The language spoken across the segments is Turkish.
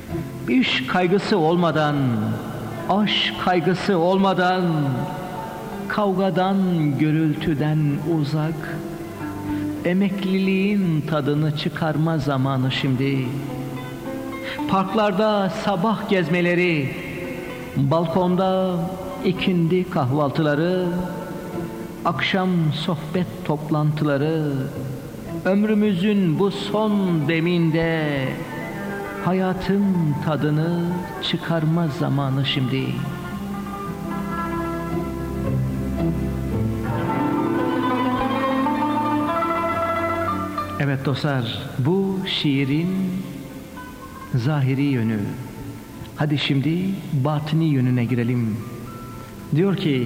İş kaygısı olmadan, aşk kaygısı olmadan, kavgadan, gürültüden uzak, emekliliğin tadını çıkarma zamanı şimdi. Parklarda sabah gezmeleri, balkonda ikindi kahvaltıları, akşam sohbet toplantıları, ömrümüzün bu son deminde hayatın tadını çıkarma zamanı şimdi. Evet dostlar, bu şiirin zahiri yönü. Hadi şimdi batini yönüne girelim. Diyor ki,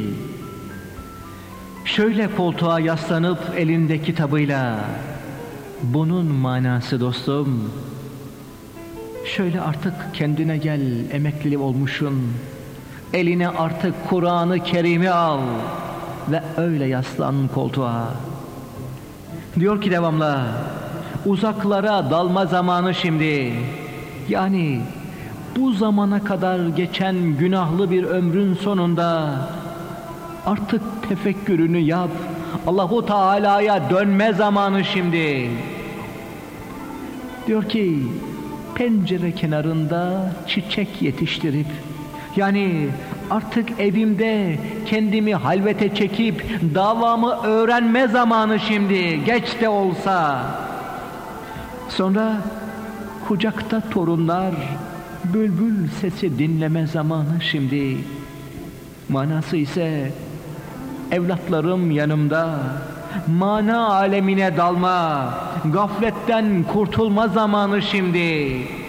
şöyle koltuğa yaslanıp elinde kitabıyla, bunun manası dostum, şöyle artık kendine gel, emekli olmuşsun, eline artık Kur'an-ı Kerim'i al ve öyle yaslan koltuğa. Diyor ki devamlı, uzaklara dalma zamanı şimdi. Yani bu zamana kadar geçen günahlı bir ömrün sonunda artık tefekkürünü yap. Allahu Teala'ya dönme zamanı şimdi. Diyor ki, pencere kenarında çiçek yetiştirip, yani artık evimde kendimi halvete çekip davamı öğrenme zamanı şimdi, geç de olsa. Sonra kucakta torunlar, bülbül sesi dinleme zamanı şimdi. Manası ise evlatlarım yanımda, mana alemine dalma, gafletten kurtulma zamanı şimdi.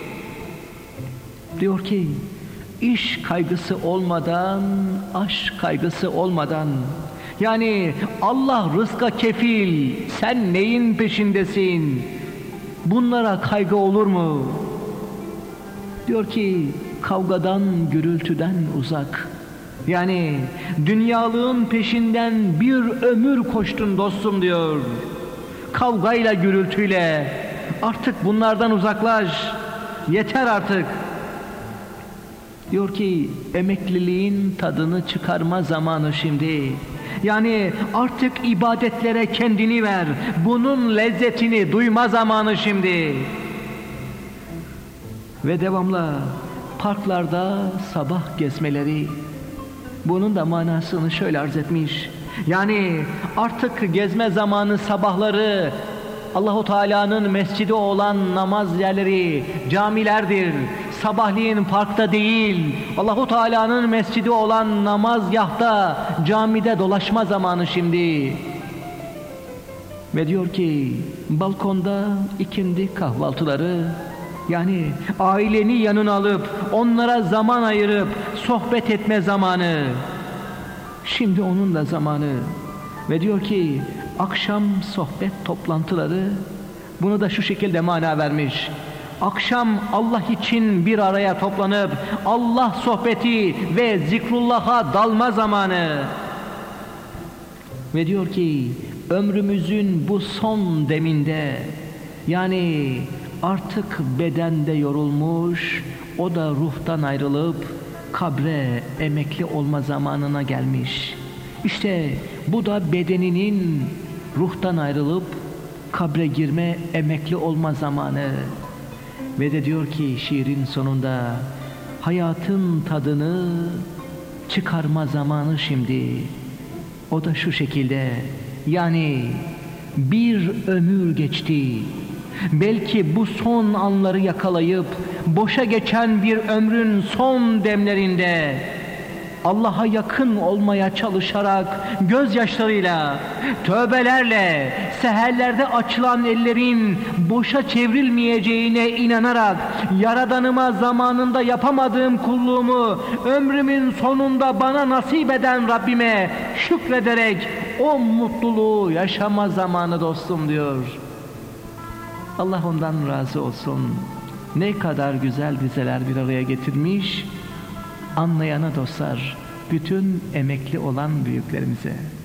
Diyor ki, iş kaygısı olmadan, aşk kaygısı olmadan, yani Allah rızka kefil, sen neyin peşindesin? Bunlara kaygı olur mu? Diyor ki, kavgadan, gürültüden uzak. Yani dünyalığın peşinden bir ömür koştun dostum diyor. Kavgayla, gürültüyle artık bunlardan uzaklaş. Yeter artık. Diyor ki, emekliliğin tadını çıkarma zamanı şimdi. Yani artık ibadetlere kendini ver. Bunun lezzetini duyma zamanı şimdi. Ve devamlı parklarda sabah gezmeleri. Bunun da manasını şöyle arz etmiş. Yani artık gezme zamanı sabahları, Allahu Teala'nın mescidi olan namaz yerleri camilerdir. Sabahleyin parkta değil, Allahu Teala'nın mescidi olan namazgahta, camide dolaşma zamanı şimdi. Ve diyor ki, balkonda ikindi kahvaltıları, yani aileni yanına alıp onlara zaman ayırıp sohbet etme zamanı. Şimdi onun da zamanı. Ve diyor ki, akşam sohbet toplantıları, bunu da şu şekilde mana vermiş. Akşam Allah için bir araya toplanıp Allah sohbeti ve zikrullah'a dalma zamanı. Ve diyor ki, ömrümüzün bu son deminde, yani artık bedende yorulmuş, o da ruhtan ayrılıp kabre emekli olma zamanına gelmiş. İşte bu da bedeninin ruhtan ayrılıp kabre girme, emekli olma zamanı. Ve de diyor ki şiirin sonunda, hayatın tadını çıkarma zamanı şimdi. O da şu şekilde, yani bir ömür geçti. Belki bu son anları yakalayıp boşa geçen bir ömrün son demlerinde Allah'a yakın olmaya çalışarak gözyaşlarıyla, tövbelerle, seherlerde açılan ellerin boşa çevrilmeyeceğine inanarak Yaradanıma zamanında yapamadığım kulluğumu ömrümün sonunda bana nasip eden Rabbime şükrederek o mutluluğu yaşama zamanı dostum diyor. Allah ondan razı olsun. Ne kadar güzel dizeler bir araya getirmiş. Anlayana dostlar, bütün emekli olan büyüklerimize.